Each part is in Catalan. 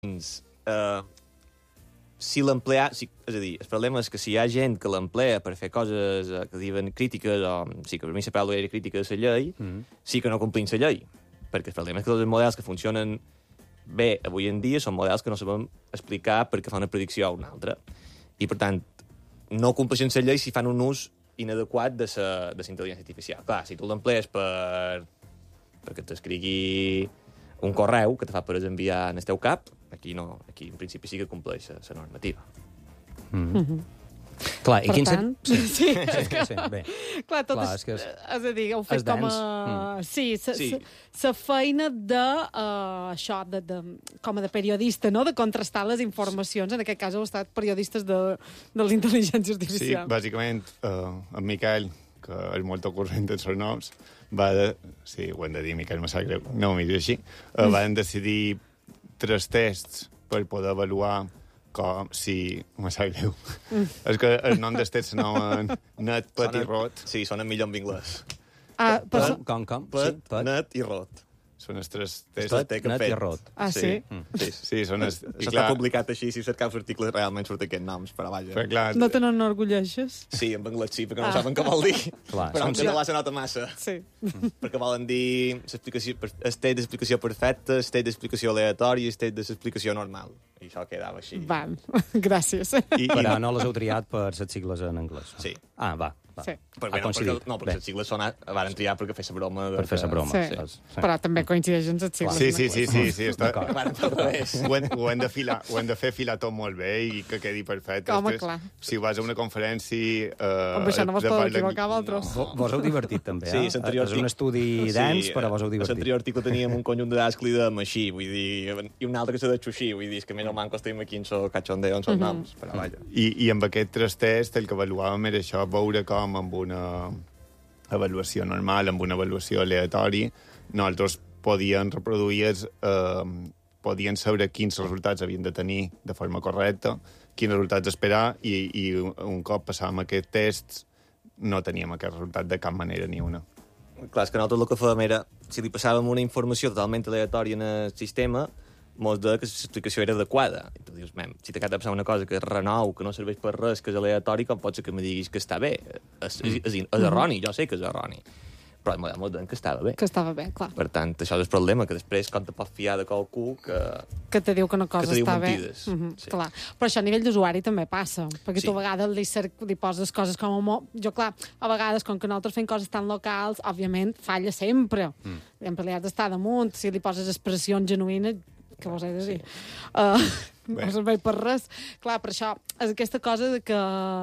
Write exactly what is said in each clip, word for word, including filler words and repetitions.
Uh, si l'empleat... Si, és a dir, el problema és que si hi ha gent que l'emplea per fer coses uh, que diuen crítiques, o sí, que per mi la paraula era crítica de la llei, mm -hmm. sí que no complint la llei. Perquè el problema és que tots els models que funcionen bé avui en dia són models que no sabem explicar perquè fan una predicció a una altra. I, per tant, no compleixen la llei si fan un ús inadequat de la intel·ligència artificial. Clar, si tu l'emplees per... perquè t'escrigui un correu que te fa per enviar en el teu cap, aquí no, aquí en principi sí que compleix la normativa. Mm. Mm-hmm. Clar, i per quin tant... Sí, sí. sí, sí, sí. Bé. Clar, tot Clar, és, és, que és, és a dir, heu fet com a... Mm. Sí, sa, sí. Sa, sa feina de... Uh, això, de, de, com a de periodista, no?, de contrastar les informacions. En aquest cas heu estat periodistes de, de la intel·ligència artificial. Sí, bàsicament, uh, en Miquel, que és molt corrent en els noms, va de... Sí, ho hem de dir, Miquel, me sap greu. No m'ho així. Uh, mm. Van decidir tres tests per poder avaluar com si... Me sap greu. Mm. És que el nom dels tests s'anomen net, pet i rot. Sí, sonen millor en anglès. Ah, pet, so... com, com? Pet, sí, pet, net i rot. Són els tres tests. Pet, net i rot. Ah, sí? Sí, sí, sí són els... S'està clar... publicat així, si cercau articles realment surten aquests noms, però vaja. Però, clar... No te n'enorgulleixes? Sí, en anglès sí, perquè no ah. saben què vol dir. Clar, però en català se nota massa. Sí. Perquè volen dir estat d'explicació perfecta, estat d'explicació aleatòria, estat d'explicació normal. I això quedava així. Va, gràcies. I, però no les heu triat per les sigles en anglès. Sí. Ah, va. Va. Sí. Perquè, no, perquè, no, perquè les sigles són, van triar perquè fer la broma. Per fer la broma, sí. Sí. sí. Però també coincideixen les sigles. Sí, sí, sí, sí, sí, està... ho, hem, ho, hem de filar, ho hem de fer filar tot molt bé i que quedi perfecte. Home, clar. Si vas a una conferència... Eh, Amb això no vos podeu equivocar, vosaltres. No. Vos heu divertit, també, eh? Sí, és un estudi dens, sí, però vos heu divertit. A l'anterior article teníem un conjunt de dades que li dèiem així, vull dir, i un altre que s'ha de xuxir, vull dir, és que més o manco estem aquí en so cachondeo, en sos mm -hmm. noms, però vaja. I, I amb aquest tres test el que avaluàvem era això, veure com amb una avaluació normal, amb una avaluació aleatòria, nosaltres podíem reproduir, eh, podien saber quins resultats havien de tenir de forma correcta, quins resultats esperar, i, i un cop passàvem aquests tests no teníem aquest resultat de cap manera ni una. Clar, és que nosaltres el que fèiem era, si li passàvem una informació totalment aleatòria en el sistema, mos deia que l'explicació era adequada. I tu dius, mem, si t'acaba de passar una cosa que és renou, que no serveix per res, que és aleatori, com pot ser que me diguis que està bé? És, és, és, és erroni, jo sé que és erroni. Però el model mos deia que estava bé. Que estava bé, clar. Per tant, això és el problema, que després, com te pots fiar de qualcú que... Que te diu que una cosa que està mentides. bé. Mm-hmm, sí. Clar. Però això a nivell d'usuari també passa, perquè sí. Tu a vegades li, cer... li poses coses com a... Mo... Jo, clar, a vegades, com que nosaltres fem coses tan locals, òbviament, falla sempre. Mm. Sempre li has d'estar damunt. Si li poses expressions genuïnes, que vos he de dir. Sí. Uh, no serveix per res. Clar, per això és aquesta cosa de que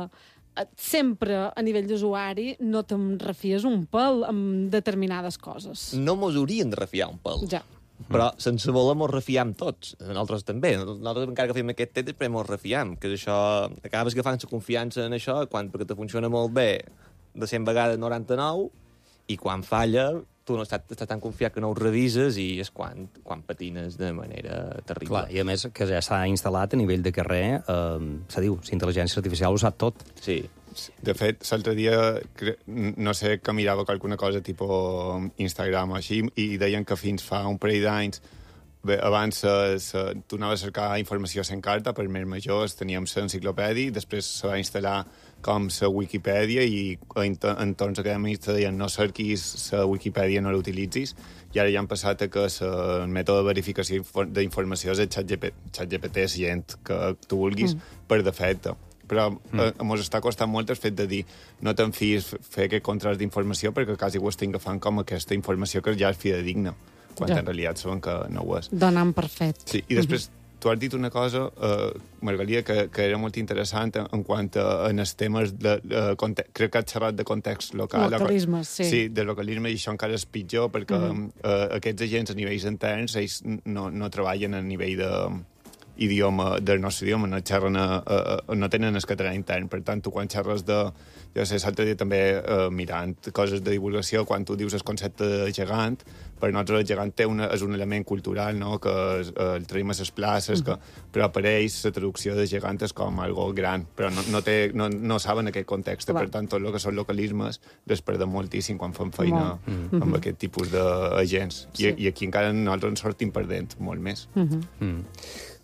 sempre, a nivell d'usuari, no te'n refies un pèl amb determinades coses. No mos haurien de refiar un pèl. Ja. Però sense voler mos refiem tots. Nosaltres també. Nosaltres encara que fem aquest test, després mos refiem. Que això, acabes agafant la confiança en això, quan perquè te funciona molt bé, de cent vegades noranta-nou, i quan falla, tu no estàs, estàs tan confiat que no ho revises i és quan, quan patines de manera terrible. Clar, i a més que ja s'ha instal·lat a nivell de carrer, eh, se diu, la intel·ligència artificial ho sap tot. Sí. De fet, l'altre dia, no sé, que mirava qualsevol cosa tipus Instagram o així, i deien que fins fa un parell d'anys abans se, se, tu anaves a cercar informació sense carta, per més majors teníem l'enciclopèdia, després se va instal·lar com la Wikipedia i en entorns acadèmics te deien no cerquis la Wikipedia, no l'utilitzis, i ara ja han passat a que el mètode de verificació d'informació és el ChatGPT, la gent que tu vulguis, mm. per defecte. Però mm. eh, mos està costant molt el fet de dir no te'n fies fer aquest contrast d'informació perquè quasi ho estic agafant com aquesta informació que ja és fidedigna, quan ja. En realitat saben que no ho és. Donant per fet. Sí, i després mm-hmm. tu has dit una cosa, eh, Margalia, que, que era molt interessant en, en quant a en els temes de, de context. Crec que has xerrat de context local. Localisme, sí. Sí, de localisme, i això encara és pitjor perquè mm-hmm. eh, aquests agents a nivells interns ells no, no treballen a nivell de idioma, del nostre idioma, no, xerren a, a, no tenen el català intern. Per tant, tu quan xerres de... Jo sé, l'altre dia també eh, mirant coses de divulgació, quan tu dius el concepte de gegant, per nosaltres el gegant té una, és un element cultural, no?, que eh, el traiem a les places, que, però per ells la traducció de gegant és com algo gran, però no, no, té, no, no saben aquest context. Per tant, tot el que són localismes les perdem moltíssim quan fem feina mm. amb aquest tipus d'agents. I, sí. I aquí encara nosaltres en sortim perdent molt més. Mm-hmm. Mm.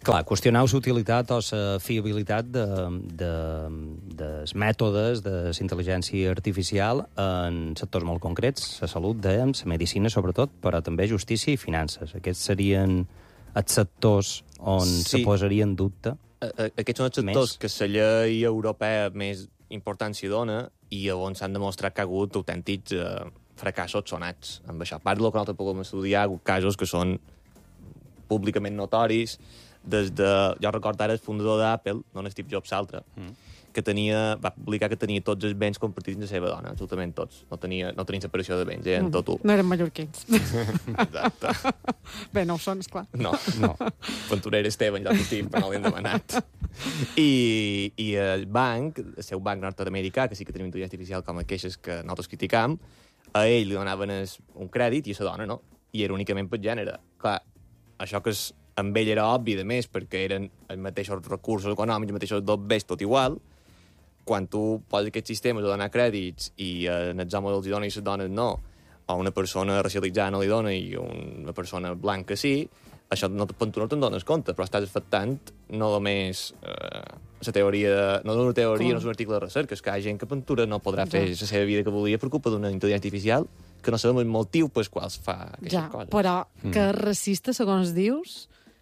Clar, qüestionar la utilitat o la fiabilitat de, de, dels mètodes de la intel·ligència artificial en sectors molt concrets, la salut, dèiem, la medicina sobretot, però també justícia i finances. Aquests serien els sectors on sí. se posaria en dubte. A, a, aquests són els sectors més. Que la llei europea més importància dona i on s'han demostrat que ha hagut autèntics eh, fracassos sonats. Amb això parlo que nosaltres podem estudiar casos que són públicament notoris. Des de, jo recordo ara el fundador d'Apple, no en Steve Jobs, l'altre, mm. que tenia, va publicar que tenia tots els béns compartits amb la seva dona, absolutament tots. No tenia, no tenia separació de béns, eh, en tot un. No eren mallorquins. Exacte. Bé, no ho són, esclar. No, no. Venturera Esteban, ja ho estic, però no l'hem demanat. I, I el banc, el seu banc nord-americà, que sí que tenim intel·ligència artificial com a queixes que nosaltres criticam, a ell li donaven es, un crèdit i a la dona no. I era únicament per gènere. Clar, això que és amb ell era obvi, de més, perquè eren els mateixos recursos econòmics, els mateixos dos bés, tot igual. Quan tu poses aquests sistemes a donar crèdits i eh, en els homes els hi dona i les dones no, o una persona racialitzada no li dona i una persona blanca sí, això no, tu no te'n dones compte, però estàs afectant no només eh, la teoria, no una teoria, Com? no és un article de recerca, és que hi ha gent que pintura no podrà fer ja. la seva vida que volia per culpa d'una intel·ligència artificial que no sabem el motiu pel qual es fa aquestes ja, coses. Però Mm. que és racista, segons dius,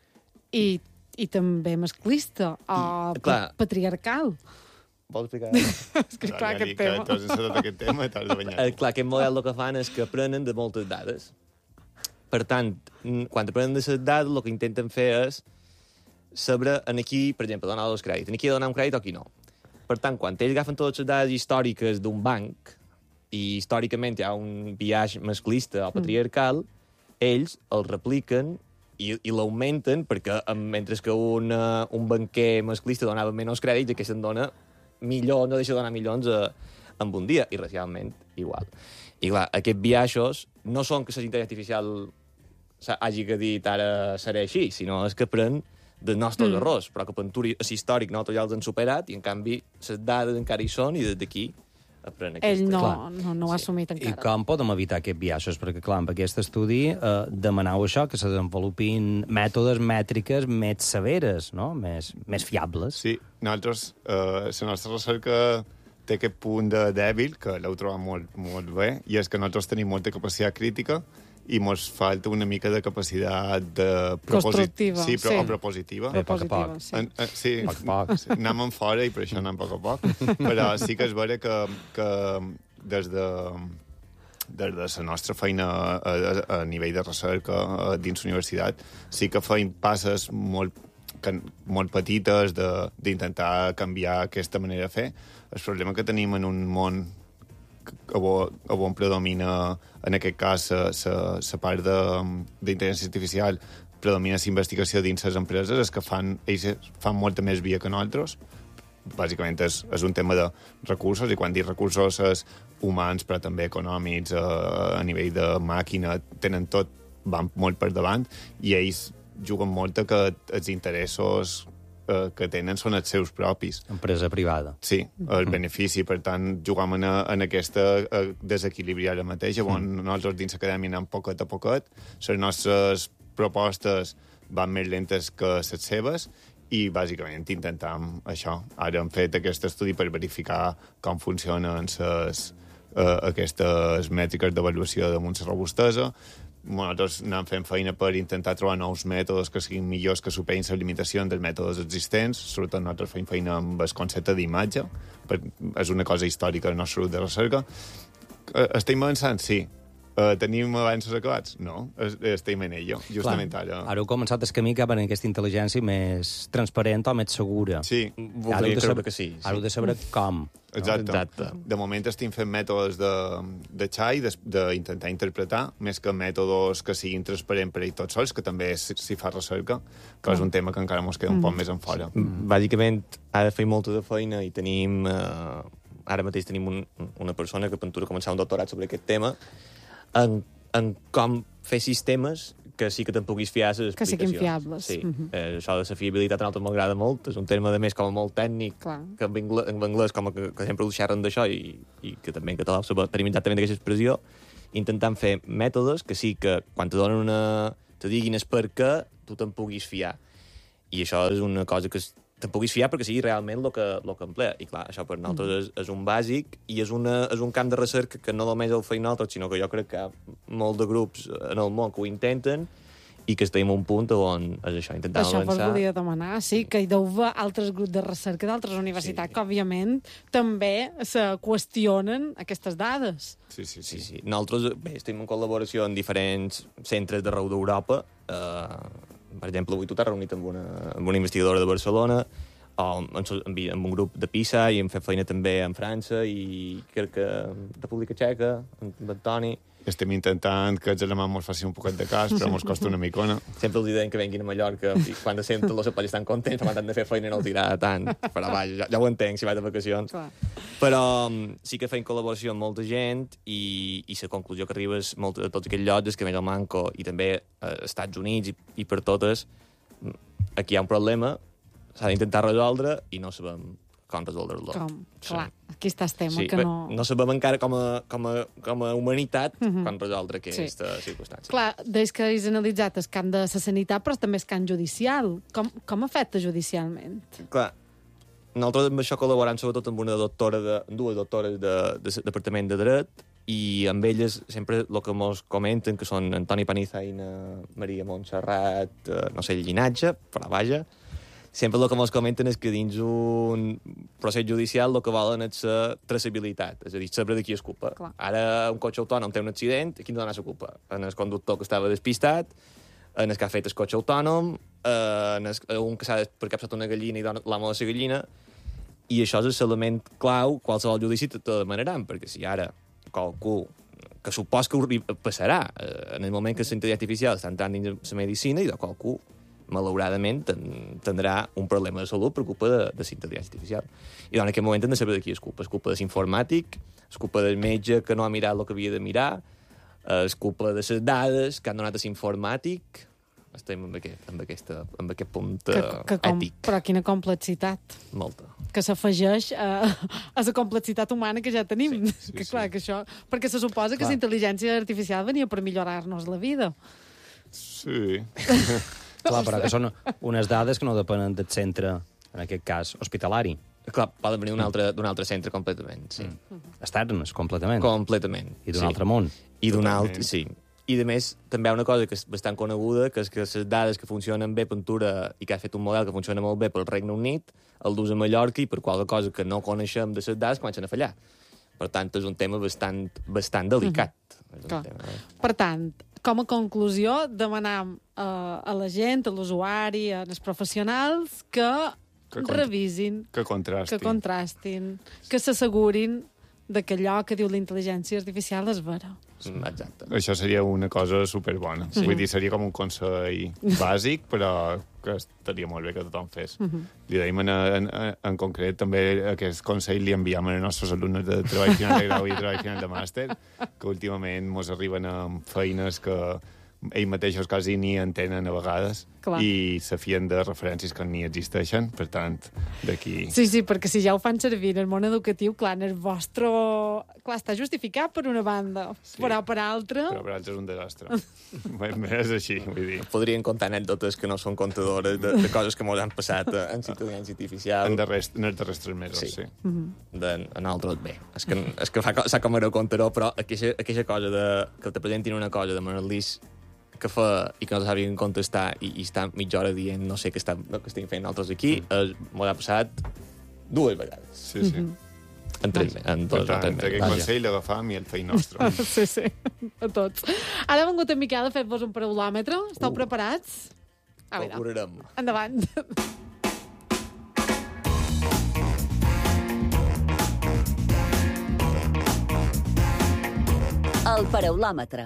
i, i també masclista o I, clar. patriarcal. Vols explicar? És que, clar, aquest tema... Que t'has encetat aquest tema i t'has de banyar. Eh, clar, aquest model el que fan és que aprenen de moltes dades. Per tant, quan aprenen de les dades, el que intenten fer és saber en aquí, per exemple, donar els crèdits. En aquí donar un crèdit o aquí no. Per tant, quan ells agafen totes les dades històriques d'un banc i històricament hi ha un biaix masclista o patriarcal, mm. ells el repliquen i, i l'augmenten perquè mentre que un, uh, un banquer masclista donava menys crèdits, aquest se'n dona milions, no deixa de donar milions a, en un dia, i racialment igual. I clar, aquests biaixos no són que la intel·ligència artificial hagi que dit ara seré així, sinó és que pren dels nostres mm. errors, però que per històric nosaltres ja els han superat i en canvi les dades encara hi són i des d'aquí aprèn aquesta... Ell no, Clar. no, no ho ha assumit encara. I com podem evitar aquests biaixos? Perquè, clar, amb aquest estudi eh, demanau això, que se desenvolupin mètodes mètriques més severes, no? més, més fiables. Sí, nosaltres, eh, la nostra recerca té aquest punt de dèbil, que l'heu trobat molt, molt bé, i és que nosaltres tenim molta capacitat crítica i ens falta una mica de capacitat de... Constructiva, sí, però, sí. o propositiva. A poc a poc. Sí. En, en, sí, Poc a poc. sí, anem en fora i per això anem a poc a poc. Però sí que és vera que, que des de des de la nostra feina a, a, a nivell de recerca a, dins la universitat sí que feim passes molt, que, molt petites d'intentar canviar aquesta manera de fer. El problema que tenim en un món on predomina, en aquest cas, la part d'intel·ligència artificial, predomina la investigació dins les empreses, és que fan, ells fan molta més via que nosaltres. Bàsicament és, és un tema de recursos, i quan dic recursos és humans, però també econòmics, a, a nivell de màquina, tenen tot, van molt per davant, i ells juguen molt a que els interessos eh, que tenen són els seus propis. Empresa privada. Sí, el benefici, per tant, jugam en, en aquesta eh, desequilibri ara mateix, on mm. nosaltres dins l'acadèmia anem poquet a poquet, les nostres propostes van més lentes que les seves, i bàsicament intentam això. Ara hem fet aquest estudi per verificar com funcionen ses, eh, aquestes mètriques d'avaluació de la robustesa. Nosaltres anem fent feina per intentar trobar nous mètodes que siguin millors, que superin les limitacions dels mètodes existents. Sobretot nosaltres fem feina amb el concepte d'imatge, és una cosa històrica del nostre grup de recerca. Estem avançant? Sí. Uh, tenim avanços acabats? No, estem en ello, justament Clar, ara. Ara heu començat el camí cap a aquesta intel·ligència més transparent o més segura. Sí. Voldria creure que sí. sí. Ara heu de saber com. Exacte. No? Exacte. De moment estem fent mètodes de, de xai, d'intentar interpretar, més que mètodes que siguin transparents per ells tots sols, que també s'hi fa recerca, però és un tema que encara ens queda un mm. poc més en fora. Bàsicament, ara feim molta de feina i tenim... Eh, ara mateix tenim un, una persona que a Pentura començar un doctorat sobre aquest tema, en, en com fer sistemes que sí que te'n puguis fiar a les que explicacions. siguin fiables. Sí. Mm-hmm. eh, això de la fiabilitat a nosaltres m'agrada molt, és un terme de més com a molt tècnic, Clar. que en anglès, en anglès com a que, que sempre ho xerren d'això i, i que també en català tenim exactament aquesta expressió, intentant fer mètodes que sí que quan te donen una... te diguin és per què, tu te'n puguis fiar. i això és una cosa que te puguis fiar perquè sigui realment el que, lo que emplea. I clar, això per nosaltres mm. és, és un bàsic i és, una, és un camp de recerca que no només el feim nosaltres, sinó que jo crec que hi ha molt de grups en el món que ho intenten i que estem a un punt on és això, intentant això avançar. Això vos volia demanar, sí, que hi deu haver altres grups de recerca d'altres universitats sí. que, òbviament, també se qüestionen aquestes dades. Sí, sí, sí. sí, sí. Nosaltres, bé, estem en col·laboració en diferents centres d'arreu d'Europa. Eh, per exemple, avui tu t'has reunit amb una, amb una investigadora de Barcelona, o amb, amb, amb un grup de Pisa, i hem fet feina també en França, i crec que República Txeca, amb Antoni. Estem intentant que els alemans ens facin un poquet de cas, però ens costa una micona. Sempre els diuen que venguin a Mallorca i quan de sempre els pares estan contents, però han de fer feina i no els dirà tant. Però vaja, ja, ja ho entenc, si vaig de vacacions. Clar. Però um, sí que feim col·laboració amb molta gent i, i la conclusió que arribes molt, a tots aquells llocs és que més el Manco i també als eh, Estats Units i, i per totes, aquí hi ha un problema, s'ha d'intentar resoldre i no sabem com resoldre-lo. Com? Sí. Clar, aquí està el tema, sí, que no... no sabem encara com a, com a, com a humanitat uh -huh. com resoldre aquesta sí. circumstància. Clar, des que has analitzat el camp de la sanitat, però també el camp judicial. Com, com afecta judicialment? Clar, nosaltres amb això col·laborem sobretot amb una doctora de, dues doctores de, de, de Departament de Dret i amb elles sempre el que ens comenten, que són Antoni Paniza i Maria Montserrat, eh, no sé el llinatge, però vaja, sempre el que ens comenten és que dins un procés judicial el que volen és la traçabilitat, és a dir, saber de qui és culpa. Clar. Ara un cotxe autònom té un accident, a qui dona la culpa? En el conductor que estava despistat, en el que ha fet el cotxe autònom, en el, un que s'ha despercapsat una gallina i dona l'amo de la gallina, i això és l'element clau, qualsevol judici te demanaran, perquè si ara qualcú, que supos que passarà en el moment que la intel·ligència artificial està entrant dins la medicina, i de qualcú malauradament, ten, tindrà un problema de salut per culpa de, de la intel·ligència artificial. I en aquest moment hem de saber de qui és culpa. És culpa de l'informàtic, és culpa del metge que no ha mirat el que havia de mirar, és culpa de les dades que han donat a l'informàtic. Estem amb aquest, amb aquesta, amb aquest punt que, que com, ètic. Però quina complexitat. Molta. Que s'afegeix a, a la complexitat humana que ja tenim. Sí, sí, que, sí. clar, que això, perquè se suposa que la intel·ligència artificial venia per millorar-nos la vida. Sí. Clar, però que són unes dades que no depenen del centre, en aquest cas, hospitalari. Clar, poden venir d'un altre, d'un altre centre completament, sí. Mm. Externes, completament. Completament. I d'un sí. altre món. I d'un altre, sí. I, a més, també hi ha una cosa que és bastant coneguda, que és que les dades que funcionen bé per Tura i que ha fet un model que funciona molt bé pel Regne Unit, el dus a Mallorca i per qualque cosa que no coneixem de les dades comencen a fallar. Per tant, és un tema bastant, bastant delicat. Mm-hmm. Clar. Tema, eh? Per tant, com a conclusió, demanam eh, a la gent, a l'usuari, als professionals, que, que revisin, que contrastin, que, contrastin, que s'assegurin de que allò que diu la intel·ligència artificial és vera. Exacte. Això seria una cosa superbona. Sí. Vull dir, seria com un consell bàsic, però que estaria molt bé que tothom fes. Uh -huh. Li deim en, en, en concret, també aquest consell li enviem als nostres alumnes de treball final de grau i treball final de màster, que últimament mos arriben amb feines que ells mateixos quasi ni entenen a vegades. Clar. I se fien de referències que ni existeixen, per tant, d'aquí... Sí, sí, perquè si ja ho fan servir en el món educatiu, clar, en el vostre... Clar, està justificat per una banda, sí, però per altra... Però per altra és un desastre. És així, vull dir. Podrien contar anècdotes que no són contadores de, de coses que mos han passat en intel·ligència artificial. En, darrers, en els darrers tres mesos, sí. sí. Mm -hmm. de, en altres, bé. És que, és que fa, sa com era contador, però aquesta, aquesta cosa de, que te presentin una cosa de Manelís que fa i que no sabien contestar i, i estan mitja hora dient no sé què, està, no, què estem fent altres aquí, mm. m'ho ha passat dues vegades. Sí, sí. Mm-hmm. En tres, en dos per tant, o tres mesos. aquest consell l'agafam i el feim nostre. Sí, sí, a tots. Ara ha vengut en Miquel a fer-vos un paraulòmetre. Esteu uh. preparats? A veure. Ho curarem. Endavant. El paraulòmetre.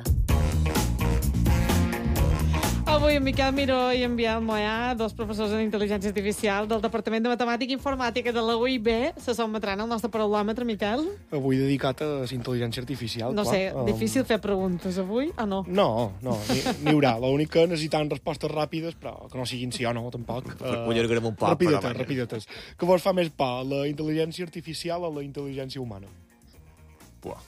Avui en Miquel Miró i en Biel Moyà, dos professors en intel·ligència artificial del Departament de Matemàtica i Informàtica de la U I B, se sotmetran al nostre paraulòmetre, Miquel. Avui dedicat a la intel·ligència artificial. No clar. sé, um... difícil fer preguntes avui, o no? No, no, n'hi haurà. L'únic que necessitem respostes ràpides, però que no siguin sí o no, tampoc. Uh, Ho allargarem un poc. Rapidetes, rapidetes. Què vos fa més por, la intel·ligència artificial o la intel·ligència humana? Buah.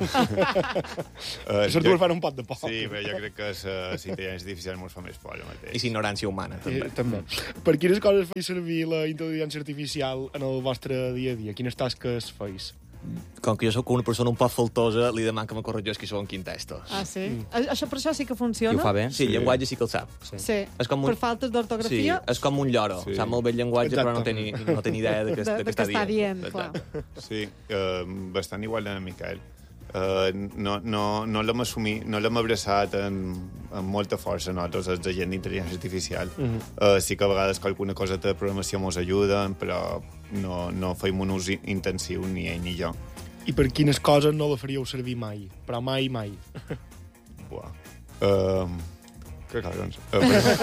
Uh, Això jo... tu fan un pot de por. Sí, però jo crec que la intel·ligència artificial ens fa més por ara mateix. I la ignorància humana, també. Eh, també. Per quines coses feis servir la intel·ligència artificial en el vostre dia a dia? Quines tasques feis? Com que jo sóc una persona un poc faltosa, li deman que me corregeixi segons quin textos. Ah, sí? Mm. Això, per això sí que I funciona? ho fa bé? Sí, el llenguatge sí que el sap. Sí. Sí. És com un... Per faltes d'ortografia? Sí, és com un lloro. Sí. Sap molt bé el llenguatge, Exacte. però no té ni, no té ni idea de què, De, de de què què està està dient. dient, clar. Exacte. Sí, uh, bastant igual en Miquel. Uh, no no, no l'hem assumit, no l'hem abraçat amb, amb molta força nosaltres, els agents d'intel·ligència artificial. Uh -huh. uh, sí que a vegades qualcuna cosa de programació mos ajuden, però no, no feim un ús intensiu ni ell ni jo. I per quines coses no la faríeu servir mai? Però mai, mai. Buah. Uh, que collons. Uh,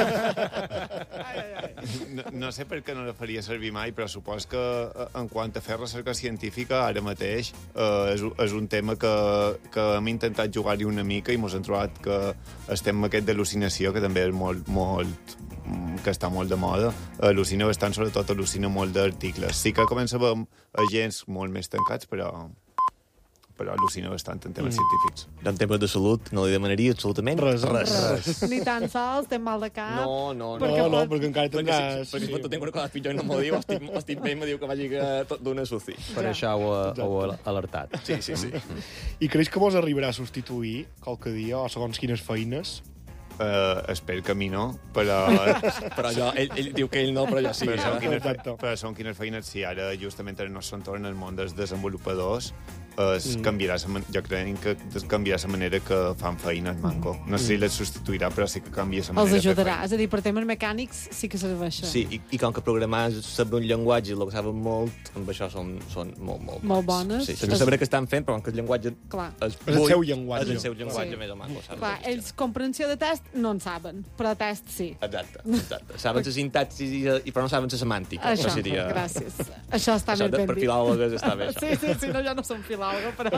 no, no sé per què no la faria servir mai, però supos que uh, en quant a fer recerca científica, ara mateix uh, és, és un tema que, que hem intentat jugar-hi una mica i mos hem trobat que estem amb aquest d'al·lucinació, que també és molt, molt que està molt de moda. Al·lucina bastant, sobretot al·lucina molt d'articles. Sí que comença a haver agents molt més tancats, però però al·lucina bastant en temes mm. científics. En temes de salut no li demanaria absolutament Res, res. Res. Ni tan sols, té mal de cap. No, no, no. Perquè No, no, pot- perquè encara Perquè, tindràs... si, perquè si pot tenir una cosa pitjor i no m'ho diu, estic, estic bé i me diu que vagi que tot d'una suci. Per Ja. això ho, ha- ho ha alertat. Sí, sí, sí. I creus que vos arribarà a substituir qualque dia, o segons quines feines? Uh, espero que a mi no, però... Però jo, ell, ell diu que ell no, però jo sí. Però són, eh? quines, Exacte. però són quines feines, si ara justament en el nostre entorn, el món dels desenvolupadors, es mm. canviarà, sa man- jo crec que es canviarà la manera que fan feines, manco. No sé si les substituirà, però sí que canvia la manera Els de fer ajudarà. feines. És a dir, per temes mecànics sí que serveixen. Sí, i, i com que programar és saber un llenguatge, el que saben molt, amb això són, són molt, molt, Molt bones. Sí, sense saber què estan fent, però com que el llenguatge Clar. és, És el seu llenguatge. És el seu llenguatge Sí. més o manco. Saben Clar, què ells comprensió de test no en saben, però test sí. Exacte, exacte. Saben la sintaxis i, i però no saben la semàntica. Això, seria... gràcies. Això està Això més de, ben per dit. filòlogues està bé, això. Sí, sí, sí, no, jo no som filòloga, però,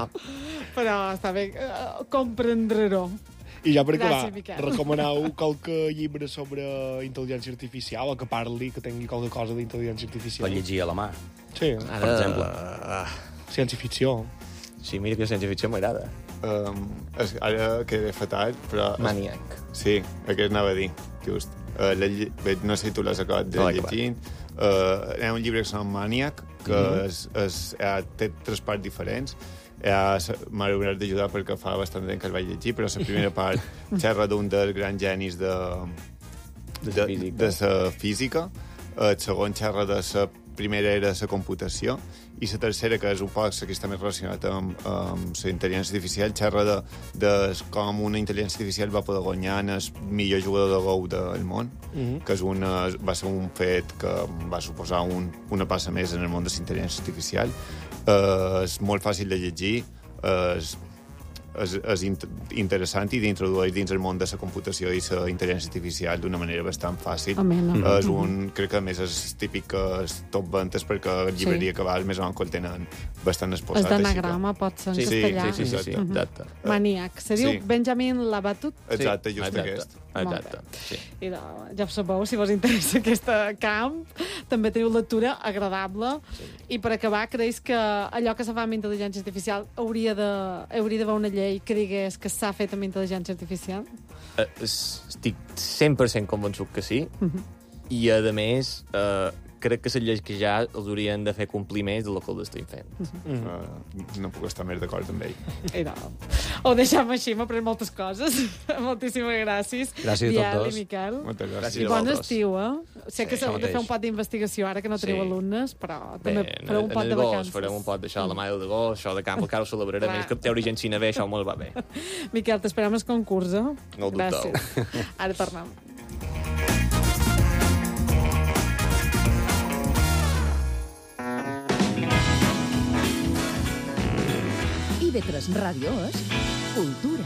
però està bé. Uh, comprendré-ho. I ja per Gràcies, acabar, Miquel. recomaneu qualque llibre sobre intel·ligència artificial o que parli, que tingui qualque cosa d'intel·ligència artificial? Per llegir a la mà. Sí, Ara, Per exemple. Uh, ciència-ficció. sí, mira que la ciència-ficció m'agrada. Um, es, ara queda fatal, però... Maniac. Sí, aquest anava a dir, just. Uh, la, lle- bé, no sé si tu l'has acabat de No no l'he llegir. Uh, hi ha un llibre que s'ha Maniac, que mm Mhm. -hmm. és, és, ha, té tres parts diferents. Ja m'ha hauràs d'ajudar perquè fa bastant temps que el vaig llegir, però la primera part xerra d'un dels grans genis de, De de, la física. de la física. El segon xerra de la primera era la computació, i la tercera, que és un poc la que està més relacionat amb, amb la intel·ligència artificial, xerra de, de com una intel·ligència artificial va poder guanyar en el millor jugador de Go del món, Mm -hmm. que és una, va ser un fet que va suposar un, una passa més en el món de la intel·ligència artificial. Uh, és molt fàcil de llegir, uh, és, és, és int interessant i d'introduir dins el món de la computació i la intel·ligència artificial d'una manera bastant fàcil. Amena. Mm -hmm. És un, crec que a més és típic que és top ventes, perquè el llibreria Sí. que val més o menys el tenen bastant exposat. És d'anagrama, pot ser en Sí, sí, castellà. sí, sí, sí, sí, Mhm. exacte. Maniac. Se diu Sí. Benjamin Labatut. Exacte, just exacte, aquest. Exacte, sí. I no, ja ho sabeu, si vos interessa aquest camp, també teniu lectura agradable. Sí. I per acabar, creus que allò que se fa amb intel·ligència artificial hauria de, hauria d'haver una llei que digués que s'ha fet amb intel·ligència artificial? Uh, estic cent per cent convençut que sí. Uh -huh. I, a més, uh, crec que les lleis que ja els haurien de fer complir més del que l'estem fent. Uh, no puc estar més d'acord amb ell. I no. Ho deixem així, m'ha après moltes coses. Moltíssimes gràcies. Gràcies a Biel tots dos. i Miquel. Moltes gràcies. Gràcies I a bon vosaltres. estiu, eh? Sé que Sí, s'heu de fer mateix. un pot d'investigació ara que no teniu Sí. alumnes, però Bé, també fareu un pot en de agost vacances. farem un pot d'això a la mà d'agost, això de camp, encara ho celebrarem, Clar. més que treure gent si bé, això molt va bé. Miquel, t'esperem al concurs, eh? No ho dubteu. Gràcies. Ara tornem. I B tres Radio és cultura.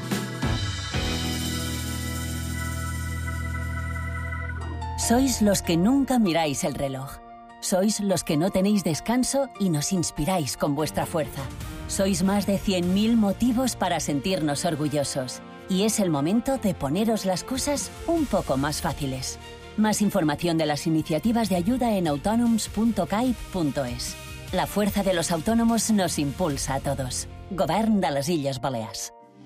Sois los que nunca miráis el reloj. Sois los que no tenéis descanso y nos inspiráis con vuestra fuerza. Sois más de cien mil motivos para sentirnos orgullosos. Y es el momento de poneros las cosas un poco más fáciles. Más información de las iniciativas de ayuda en autonoms punto caib punto es. La fuerza de los autónomos nos impulsa a todos. Govern de les Illes Balears.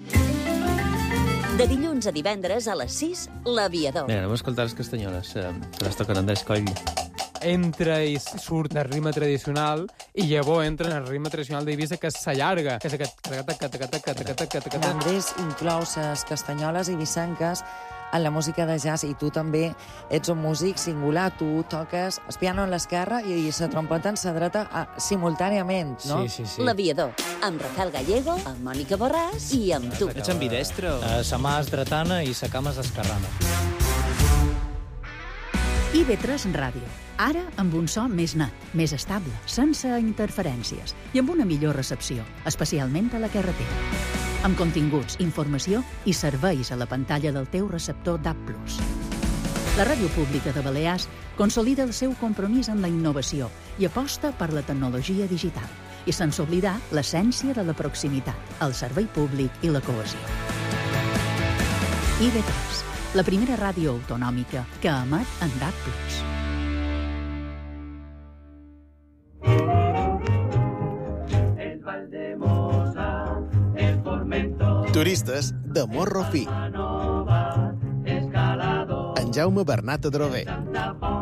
De dilluns a divendres a les sis, L'Aviador. Bé, anem a escoltar les castanyoles, eh, que les toquen Andrés Coll. Entra i surt del ritme tradicional i llavors entra en el ritme tradicional d'Eivissa, que s'allarga, que és aquest... L'Andrés inclou les castanyoles eivissenques en la música de jazz, i tu també ets un músic singular. Tu toques el piano en l'esquerra i la trompeta en la dreta a, simultàniament, no? Sí, sí, sí. L'Aviador, amb Rafael Gallego, amb Mònica Borràs i amb tu. Ets ambidestre? Uh, sa mà és dretana i sa cama és esquerrana. I ve tres Ràdio. Ara amb un so més net, més estable, sense interferències i amb una millor recepció, especialment a la carretera. Amb continguts, informació i serveis a la pantalla del teu receptor D A B plus. La Ràdio Pública de Balears consolida el seu compromís amb la innovació i aposta per la tecnologia digital, i sense oblidar l'essència de la proximitat, el servei públic i la cohesió. I V tres, la primera ràdio autonòmica que emet en D A B plus. Turistes de Morro Fi. En Jaume Bernat Adroguer.